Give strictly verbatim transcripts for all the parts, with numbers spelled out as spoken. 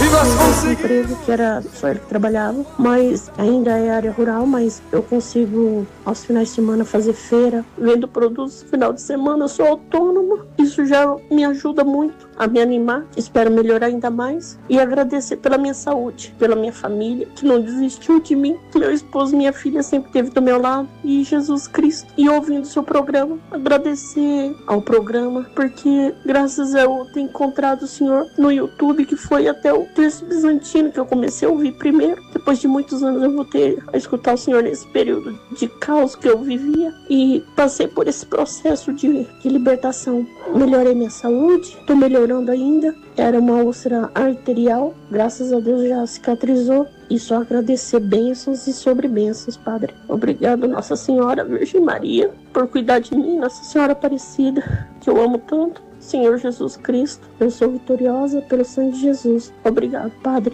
emprego que era só ele que trabalhava, mas ainda é área rural, mas eu consigo aos finais de semana fazer feira, vendo produtos no final de semana, eu sou autônoma, isso já me ajuda muito a me animar, espero melhorar ainda mais e agradecer pela minha saúde, pela minha família, que não desistiu de mim, meu esposo, minha filha sempre esteve do meu lado, e Jesus Cristo, e ouvindo o seu programa, agradecer ao programa, porque graças a eu ter encontrado o Senhor no YouTube, que foi até o texto bizantino que eu comecei a ouvir primeiro, depois de muitos anos eu voltei a escutar o Senhor nesse período de caos que eu vivia, e passei por esse processo de, de libertação, melhorei minha saúde, estou melhorando ainda, era uma úlcera arterial, graças a Deus já cicatrizou, e só agradecer bênçãos e sobre bênçãos, Padre. Obrigado, Nossa Senhora Virgem Maria, por cuidar de mim, Nossa Senhora Aparecida, que eu amo tanto, Senhor Jesus Cristo, eu sou vitoriosa pelo sangue de Jesus. Obrigado, Padre.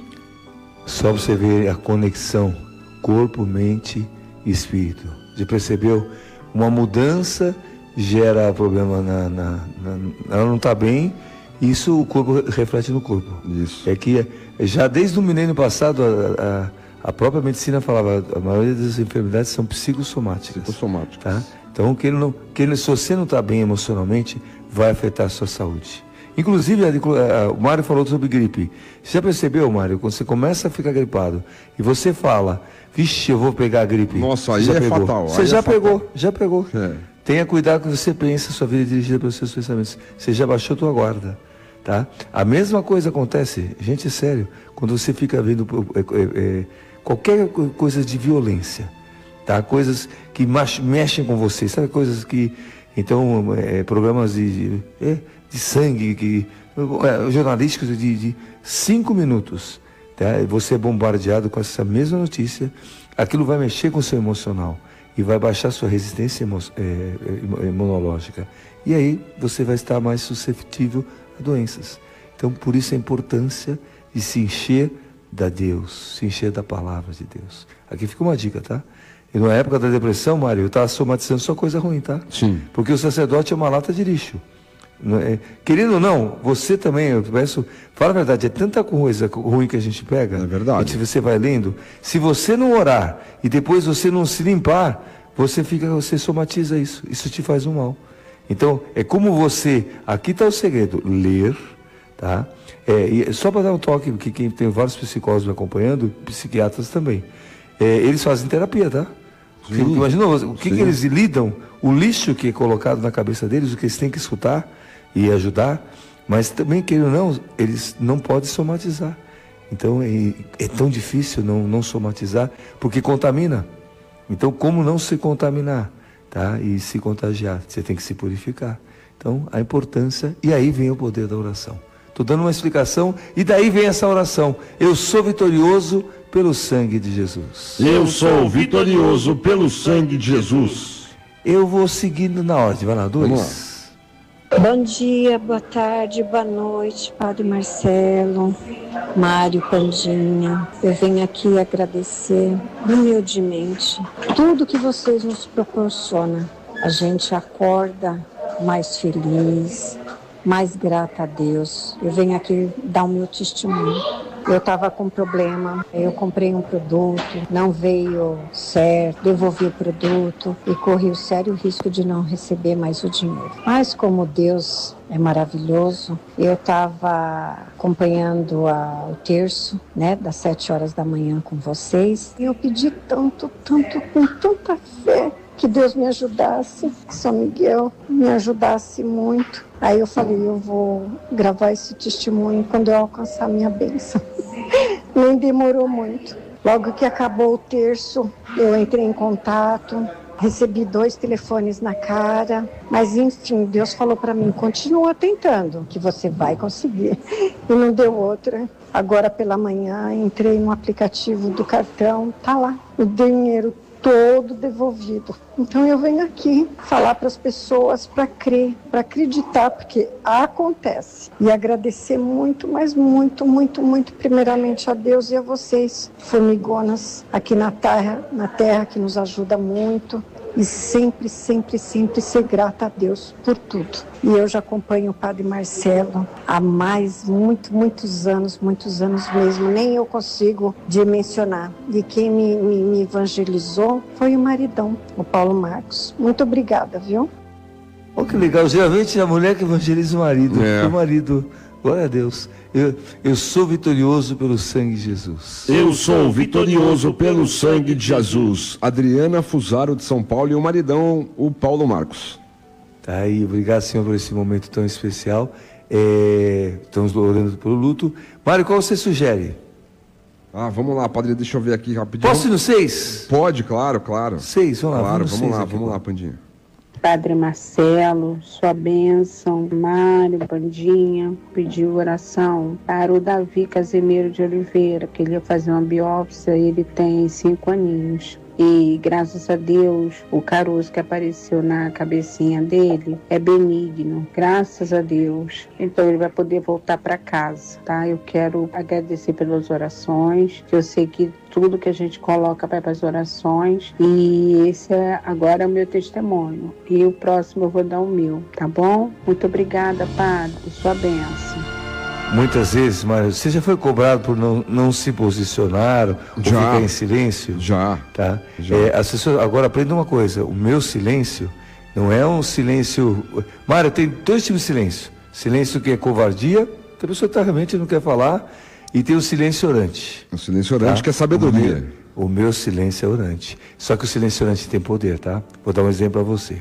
Só você ver a conexão corpo, mente e espírito. Já percebeu? Uma mudança gera problema na... na, na ela não está bem, isso o corpo reflete no corpo. Isso. É que já desde o milênio passado a, a, a própria medicina falava a maioria das enfermidades são psicossomáticas. Psicossomáticas. Tá? Então, que ele não, que ele, se você não está bem emocionalmente, vai afetar a sua saúde. Inclusive, a, a, o Mário falou sobre gripe. Você já percebeu, Mário, quando você começa a ficar gripado e você fala, vixe, eu vou pegar a gripe. Nossa, aí já é pegou. fatal. Você aí já é pegou, fatal. já pegou. É. Tenha cuidado com o que você pensa, sua vida é dirigida pelos seus pensamentos. Você já baixou tua guarda, tá? A mesma coisa acontece, gente, é sério, quando você fica vendo é, é, qualquer coisa de violência, tá? Coisas que mexem com você, sabe? Coisas que, então, é, programas de, de, é, de sangue, que, é, jornalísticos de, de cinco minutos, tá? Você é bombardeado com essa mesma notícia, aquilo vai mexer com o seu emocional e vai baixar sua resistência emo, é, imunológica. E aí você vai estar mais suscetível a doenças. Então, por isso a importância de se encher da Deus, se encher da palavra de Deus. Aqui fica uma dica, tá? E na época da depressão, Mário, eu estava somatizando só coisa ruim, tá? Sim. Porque o sacerdote é uma lata de lixo. Querendo ou não, você também, eu peço, fala a verdade, é tanta coisa ruim que a gente pega. É verdade. Que você vai lendo. Se você não orar e depois você não se limpar, você fica, você somatiza isso. Isso te faz um mal. Então, é como você, aqui está o segredo, ler, tá? É, e só para dar um toque, porque quem tem vários psicólogos me acompanhando, psiquiatras também, é, eles fazem terapia, tá? Sim, imagina o que, que eles lidam, o lixo que é colocado na cabeça deles, o que eles têm que escutar e ajudar, mas também, querendo ou não, eles não podem somatizar. Então é, é tão difícil não, não somatizar, porque contamina. Então, como não se contaminar, tá? E se contagiar? Você tem que se purificar. Então, a importância, e aí vem o poder da oração. Estou dando uma explicação, e daí vem essa oração. Eu sou vitorioso pelo sangue de Jesus. Eu sou vitorioso pelo sangue de Jesus. Eu vou seguindo na ordem. Vai lá, dois. Bom dia, boa tarde, boa noite, Padre Marcelo, Mário, Pandinha. Eu venho aqui agradecer humildemente tudo que vocês nos proporcionam. A gente acorda mais feliz, mais grata a Deus. Eu venho aqui dar o meu testemunho. Eu estava com problema, eu comprei um produto, não veio certo, devolvi o produto e corri o sério risco de não receber mais o dinheiro. Mas como Deus é maravilhoso, eu estava acompanhando a, o terço, né, das sete horas da manhã com vocês, e eu pedi tanto, tanto, com tanta fé, que Deus me ajudasse, que São Miguel me ajudasse muito. Aí eu falei, eu vou gravar esse testemunho quando eu alcançar a minha bênção. Nem demorou muito. Logo que acabou o terço, eu entrei em contato, recebi dois telefones na cara, mas enfim, Deus falou para mim, continua tentando, que você vai conseguir. E não deu outra. Agora pela manhã, entrei no aplicativo do cartão, tá lá, o dinheiro todo devolvido. Então eu venho aqui falar para as pessoas para crer, para acreditar, porque acontece. E agradecer muito, mas muito, muito, muito, primeiramente a Deus e a vocês, formigonas aqui na terra, na terra que nos ajuda muito. e sempre, sempre, sempre ser grata a Deus por tudo. E eu já acompanho o Padre Marcelo há mais, muito, muitos anos, muitos anos mesmo, nem eu consigo dimensionar. E quem me, me, me evangelizou foi o maridão, o Paulo Marcos. Muito obrigada, viu? Oh, que legal, geralmente é a mulher que evangeliza o marido, é. o marido, glória a Deus, eu, eu sou vitorioso pelo sangue de Jesus. Eu sou vitorioso pelo sangue de Jesus. Adriana Fusaro de São Paulo e o maridão, o Paulo Marcos. Tá aí, obrigado, Senhor, por esse momento tão especial. É, estamos orando pelo luto. Mário, qual você sugere? Ah, vamos lá, padre, deixa eu ver aqui rapidinho. Posso ir no seis? Pode, claro, claro. Seis, vamos lá. Claro, vamos, vamos lá, aqui, vamos lá, Pandinha. Padre Marcelo, sua bênção, Mário, Bandinha, pediu oração para o Davi Casimiro de Oliveira, que ele ia fazer uma biópsia, ele tem cinco aninhos. E graças a Deus, o caroço que apareceu na cabecinha dele é benigno, graças a Deus. Então ele vai poder voltar para casa, tá? Eu quero agradecer pelas orações, que eu sei que tudo que a gente coloca vai para as orações, e esse é agora é o meu testemunho. E o próximo eu vou dar o meu, tá bom? Muito obrigada, Padre, sua bênção. Muitas vezes, Mário, você já foi cobrado por não, não se posicionar ou Já. ficar em silêncio? Já. Tá? Já. É, as pessoas, agora aprenda uma coisa, o meu silêncio não é um silêncio... Mário, tem dois tipos de silêncio. Silêncio que é covardia, que a pessoa tá, realmente não quer falar, e tem o silêncio orante. O silêncio orante Tá? que é sabedoria. O meu, o meu silêncio é orante. Só que o silêncio orante tem poder, tá? Vou dar um exemplo para você.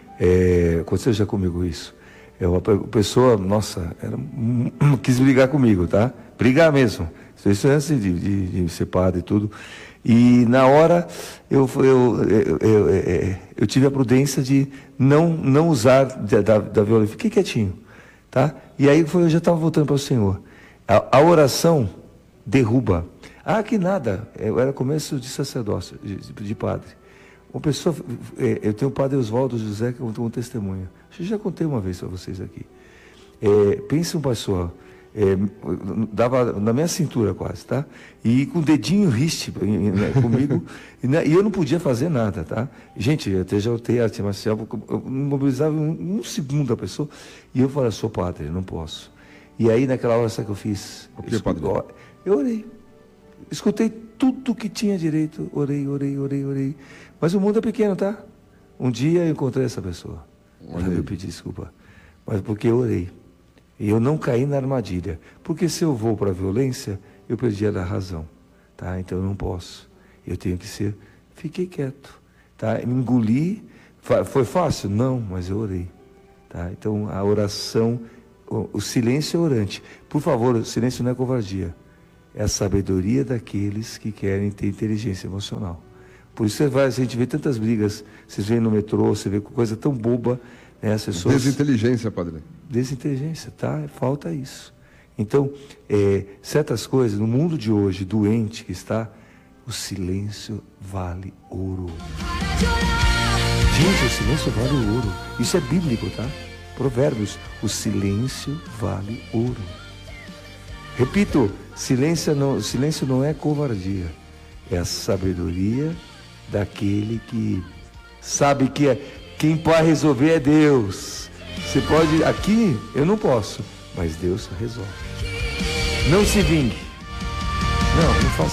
É, aconteceu já comigo isso. É uma pessoa, nossa, era, quis brigar comigo, tá? Brigar mesmo. Isso antes de, de, de ser padre e tudo. E na hora eu, eu, eu, eu, eu, eu tive a prudência de não, não usar da, da, da violência. Fiquei quietinho, tá? E aí foi, eu já estava voltando para o Senhor. A, a oração derruba. Ah, que nada. Eu era começo de sacerdócio, de, de padre. Uma pessoa, eu tenho o padre Oswaldo José, que contou um testemunho. Eu já contei uma vez para vocês aqui. É, pensa um pessoal, é, dava na minha cintura quase, tá? E com o dedinho riste né, comigo, e, né, e eu não podia fazer nada, tá? Gente, eu até já voltei a arte marcial, eu mobilizava um, um segundo a pessoa, e eu falei, sou padre, não posso. E aí naquela hora, sabe o que eu fiz? O que, padre? Eu orei. Escutei tudo que tinha direito, orei, orei, orei, orei. Mas o mundo é pequeno, tá? Um dia eu encontrei essa pessoa. Olha, eu pedi desculpa. Mas porque eu orei. E eu não caí na armadilha. Porque se eu vou para a violência, eu perdi a razão. Tá? Então eu não posso. Eu tenho que ser... Fiquei quieto. Tá? Me engoli. Foi fácil? Não, mas eu orei. Tá? Então a oração, o, o silêncio é orante. Por favor, o silêncio não é covardia. É a sabedoria daqueles que querem ter inteligência emocional. Por isso você vai, a gente vê tantas brigas, vocês veem no metrô, você vê coisa tão boba, né? As pessoas... Desinteligência, padre. Desinteligência, tá? Falta isso. Então, é, certas coisas, no mundo de hoje, doente que está, o silêncio vale ouro. Gente, o silêncio vale ouro. Isso é bíblico, tá? Provérbios, o silêncio vale ouro. Repito, silêncio não, silêncio não é covardia, é a sabedoria daquele que sabe que é, quem pode resolver é Deus. Você pode, aqui eu não posso, mas Deus resolve. Não se vingue.